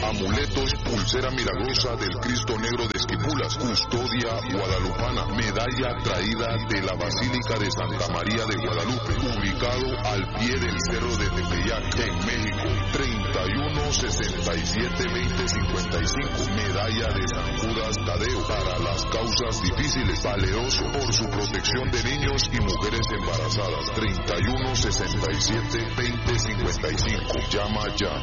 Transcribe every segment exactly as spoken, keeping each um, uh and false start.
amuletos, pulsera milagrosa del Cristo Negro de Esquipulas, custodia guadalupana, medalla traída de la Basílica de Santa María de Guadalupe, ubicado al pie del Cerro de Tepeyac, en México, treinta y uno sesenta y siete veinte cincuenta y cinco, medalla de San Judas Tadeo, para las causas difíciles, valeroso por su protección de niños y mujeres embarazadas, treinta y uno sesenta y siete veinte cincuenta y cinco, llama ya.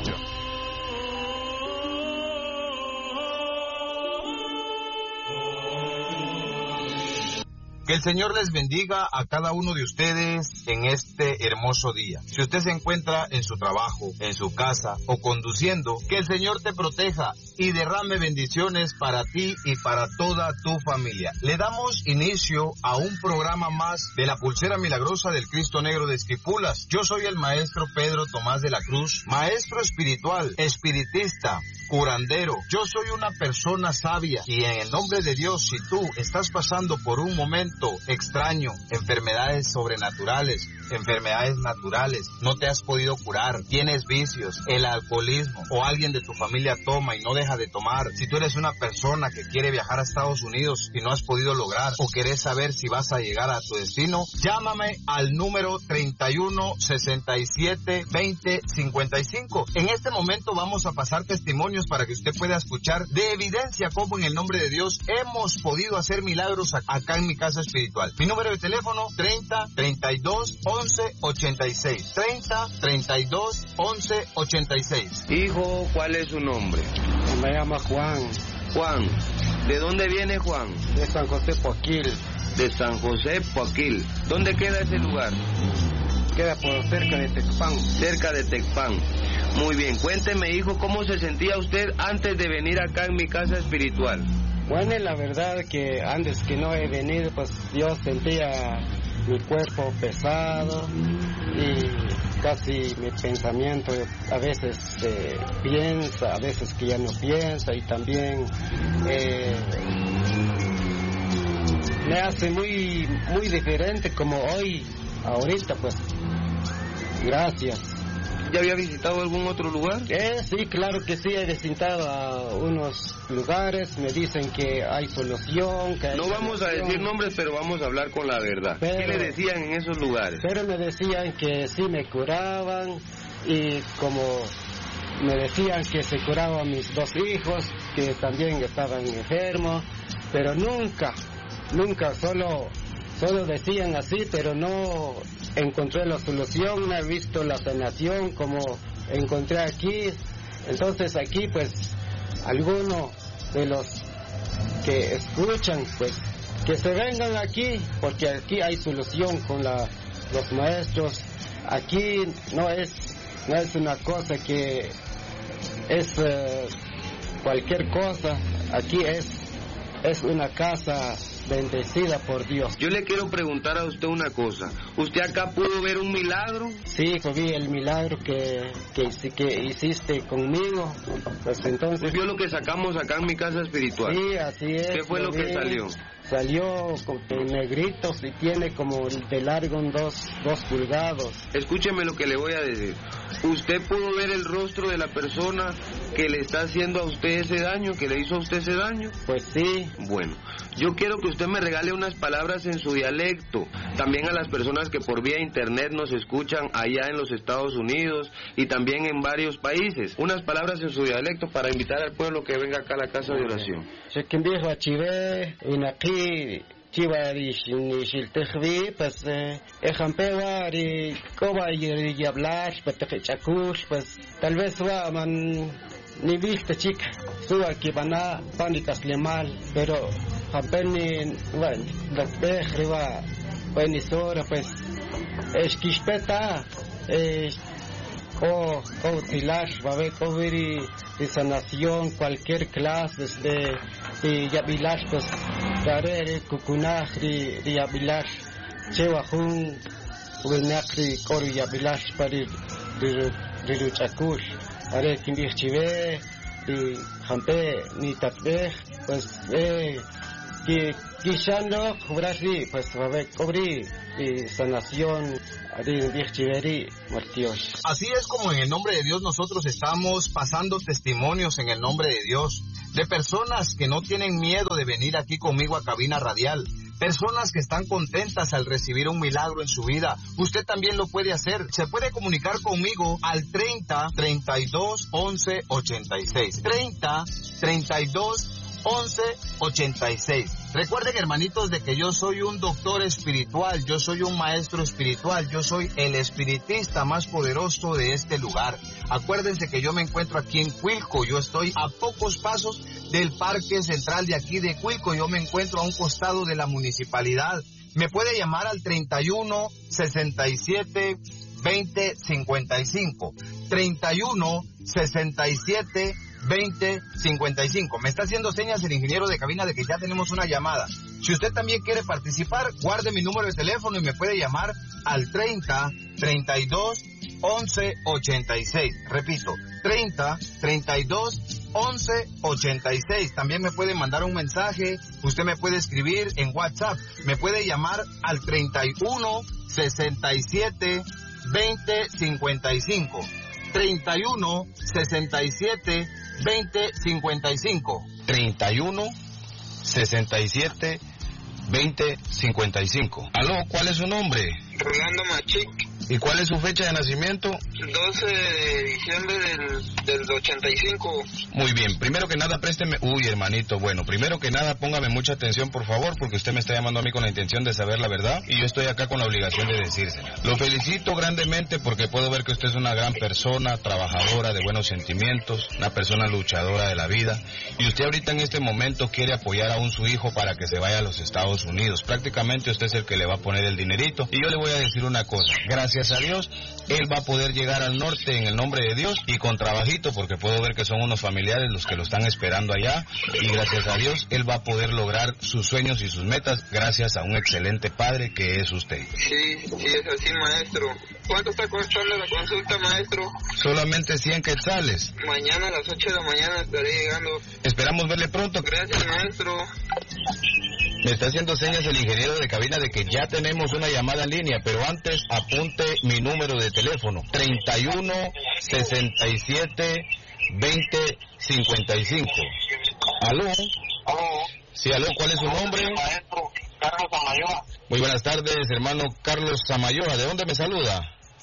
Que el Señor les bendiga a cada uno de ustedes en este hermoso día. Si usted se encuentra en su trabajo, en su casa o conduciendo, que el Señor te proteja y derrame bendiciones para ti y para toda tu familia. Le damos inicio a un programa más de la Pulsera Milagrosa del Cristo Negro de Esquipulas. Yo soy el maestro Pedro Tomás de la Cruz, maestro espiritual, espiritista, curandero. Yo soy una persona sabia y en el nombre de Dios, si tú estás pasando por un momento extraño, enfermedades sobrenaturales, enfermedades naturales, no te has podido curar, tienes vicios, el alcoholismo o alguien de tu familia toma y no deja de tomar, si tú eres una persona que quiere viajar a Estados Unidos y no has podido lograr o querés saber si vas a llegar a tu destino, llámame al número treinta y uno sesenta y siete veinte cincuenta y cinco. En este momento vamos a pasar testimonios para que usted pueda escuchar de evidencia cómo en el nombre de Dios hemos podido hacer milagros acá en mi casa espiritual. Mi número de teléfono treinta treinta y dos once ochenta y seis, treinta treinta y dos once ochenta y seis. Hijo, ¿cuál es su nombre? Me llama Juan. Juan, ¿de dónde viene Juan? De San José Poquil. De San José Poquil. ¿Dónde queda ese lugar? Queda por cerca de Tecpan. Cerca de Tecpan. Muy bien, cuénteme, hijo, ¿cómo se sentía usted antes de venir acá en mi casa espiritual? Bueno, la verdad que antes que no he venido, pues yo sentía mi cuerpo pesado y casi mi pensamiento a veces eh, piensa, a veces que ya no piensa y también eh, me hace muy, muy diferente como hoy, ahorita pues, gracias. ¿Ya había visitado algún otro lugar? Eh, sí, claro que sí, he visitado a unos lugares, me dicen que hay solución, que hay No vamos solución. a decir nombres, pero vamos a hablar con la verdad. Pero, ¿qué le decían en esos lugares? Pero me decían que sí me curaban y como me decían que se curaban mis dos hijos, que también estaban enfermos, pero nunca, nunca, solo... Solo decían así, pero no encontré la solución, no he visto la sanación como encontré aquí. Entonces aquí, pues, algunos de los que escuchan, pues, que se vengan aquí, porque aquí hay solución con la, los maestros. Aquí no es, no es una cosa que es uh, cualquier cosa, aquí es, es una casa bendecida por Dios. Yo le quiero preguntar a usted una cosa. ¿Usted acá pudo ver un milagro? Sí, pues vi el milagro que, que, que hiciste conmigo. Pues entonces... Pues vio lo que sacamos acá en mi casa espiritual. Sí, así es. ¿Qué fue lo, lo que salió? Salió con negritos y tiene como de largo un dos, dos pulgados. Escúcheme lo que le voy a decir. ¿Usted pudo ver el rostro de la persona que le está haciendo a usted ese daño, que le hizo a usted ese daño? Pues sí. Bueno, yo quiero que usted me regale unas palabras en su dialecto, también a las personas que por vía internet nos escuchan allá en los Estados Unidos y también en varios países. Unas palabras en su dialecto para invitar al pueblo que venga acá a la casa de oración. Chivari Shiltehvi, pues Ejampewari, Koba y hablar, Chakush, pues tal vez va man ni viste chica, suba que van a pánicas le mal, pero Jampeni, bueno, la pejriva, bueno, sora, pues es Kishpeta, es o o tilar, va a ver coveri de sanación, cualquier clase de de yabilar, pues daré cucunajri de yabilar, chewajun, uenacri cori yabilar para de de luchakur, haré quimbichive y jampe ni tatve, pues eh que quishando cobrarri, pues va a ver cobri y sanación. Así es como en el nombre de Dios nosotros estamos pasando testimonios en el nombre de Dios de personas que no tienen miedo de venir aquí conmigo a Cabina Radial. Personas que están contentas al recibir un milagro en su vida. Usted también lo puede hacer. Se puede comunicar conmigo al treinta, treinta y dos, once, ochenta y seis. treinta, treinta y dos, once, ochenta y seis. Recuerden, hermanitos, de que yo soy un doctor espiritual, yo soy un maestro espiritual, yo soy el espiritista más poderoso de este lugar. Acuérdense que yo me encuentro aquí en Cuilco, yo estoy a pocos pasos del Parque Central de aquí de Cuilco, yo me encuentro a un costado de la municipalidad. Me puede llamar al treinta y uno, sesenta y siete, veinte, cincuenta y cinco. treinta y uno, sesenta y siete, veinte, cincuenta y cinco. Me está haciendo señas el ingeniero de cabina de que ya tenemos una llamada. Si usted también quiere participar, guarde mi número de teléfono y me puede llamar al treinta, treinta y dos, once, ochenta y seis. Repito, treinta, treinta y dos, once, ochenta y seis. También me puede mandar un mensaje, usted me puede escribir en WhatsApp, me puede llamar al treinta y uno, sesenta y siete, veinte, cincuenta y cinco. treinta y uno, sesenta y siete, veinte, cincuenta y cinco. treinta y uno, sesenta y siete, veinte, cincuenta y cinco. Aló, ¿cuál es su nombre? Rolando Machic. ¿Y cuál es su fecha de nacimiento? doce de diciembre del, del ochenta y cinco. Muy bien, primero que nada présteme... Uy, hermanito, bueno, primero que nada póngame mucha atención, por favor, porque usted me está llamando a mí con la intención de saber la verdad y yo estoy acá con la obligación de decírsela. Lo felicito grandemente porque puedo ver que usted es una gran persona, trabajadora, de buenos sentimientos, una persona luchadora de la vida, y usted ahorita en este momento quiere apoyar a un su hijo para que se vaya a los Estados Unidos. Prácticamente usted es el que le va a poner el dinerito, y yo le voy a decir una cosa, gracias a Dios, él va a poder llegar al norte en el nombre de Dios y con trabajito, porque puedo ver que son unos familiares los que lo están esperando allá, y gracias a Dios él va a poder lograr sus sueños y sus metas gracias a un excelente padre que es usted. Sí, sí es así, maestro. ¿Cuánto está costando la consulta, maestro? Solamente cien quetzales. Mañana a las ocho de la mañana estaré llegando. Esperamos verle pronto. Gracias, maestro. Me está haciendo señas el ingeniero de cabina de que ya tenemos una llamada en línea, pero antes apunte mi número de teléfono, treinta y uno, sesenta y siete, veinte, cincuenta y cinco. ¿Aló? Aló. Sí, aló, ¿cuál es su nombre? Maestro, Carlos Samayoa. Muy buenas tardes, hermano Carlos Samayoa. ¿De dónde me saluda?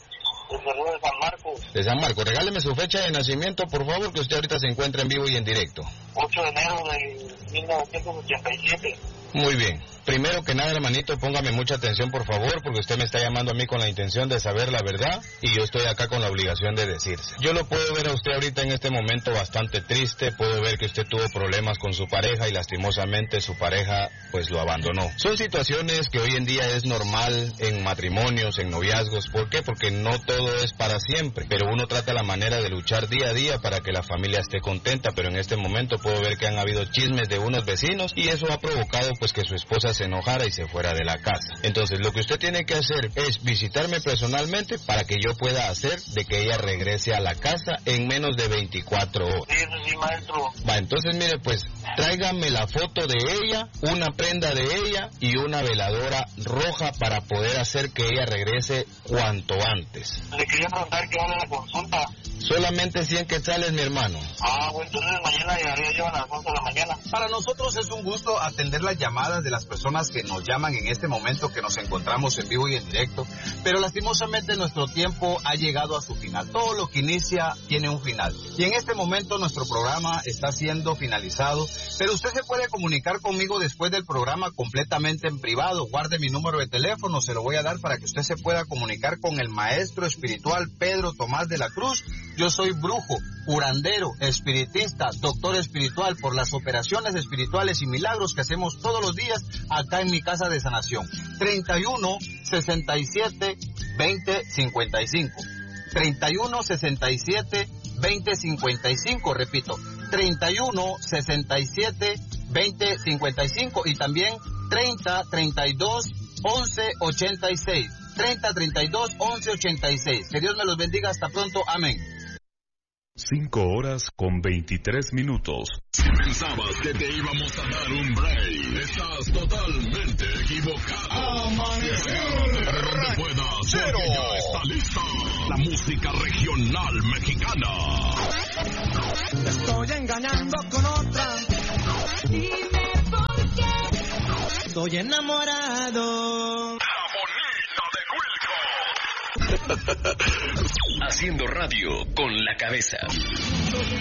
De saludo de San Marcos. De San Marcos. Regáleme su fecha de nacimiento, por favor, que usted ahorita se encuentra en vivo y en directo. ocho de enero de mil novecientos ochenta y siete. Muy bien. Primero que nada, hermanito, póngame mucha atención, por favor, porque usted me está llamando a mí con la intención de saber la verdad y yo estoy acá con la obligación de decirse. Yo lo puedo ver a usted ahorita en este momento bastante triste, puedo ver que usted tuvo problemas con su pareja y lastimosamente su pareja pues lo abandonó. Son situaciones que hoy en día es normal en matrimonios, en noviazgos. ¿Por qué? Porque no todo es para siempre, pero uno trata la manera de luchar día a día para que la familia esté contenta, pero en este momento puedo ver que han habido chismes de unos vecinos y eso ha provocado pues que su esposa se enojara y se fuera de la casa. Entonces lo que usted tiene que hacer es visitarme personalmente para que yo pueda hacer de que ella regrese a la casa en menos de veinticuatro horas. Sí, eso sí, maestro. Va, entonces mire pues, tráigame la foto de ella, una prenda de ella y una veladora roja para poder hacer que ella regrese cuanto antes. Le quería preguntar qué hora de la consulta. Solamente cien quetzales, mi hermano. Ah, bueno, entonces mañana llegaría yo a las once de la mañana. Para nosotros es un gusto atender las llamadas de las personas que nos llaman en este momento que nos encontramos en vivo y en directo, pero lastimosamente nuestro tiempo ha llegado a su final. Todo lo que inicia tiene un final. Y en este momento nuestro programa está siendo finalizado, pero usted se puede comunicar conmigo después del programa completamente en privado. Guarde mi número de teléfono, se lo voy a dar para que usted se pueda comunicar con el maestro espiritual Pedro Tomás de la Cruz. Yo soy brujo, curandero, espiritista, doctor espiritual por las operaciones espirituales y milagros que hacemos todos los días acá en mi casa de sanación. treinta y uno, sesenta y siete, veinte, cincuenta y cinco. treinta y uno, sesenta y siete, veinte, cincuenta y cinco, repito. treinta y uno, sesenta y siete, veinte, cincuenta y cinco y también treinta, treinta y dos, once, ochenta y seis. treinta, treinta y dos, once, ochenta y seis. Que Dios me los bendiga. Hasta pronto. Amén. Cinco horas con veintitrés minutos. Si pensabas que te íbamos a dar un break, estás totalmente equivocado. Amanecer puedas, cero. Ya está lista la música regional mexicana. Te estoy engañando con otra. Dime por qué. Estoy enamorado. La bonita de Wilco. Haciendo radio con la cabeza.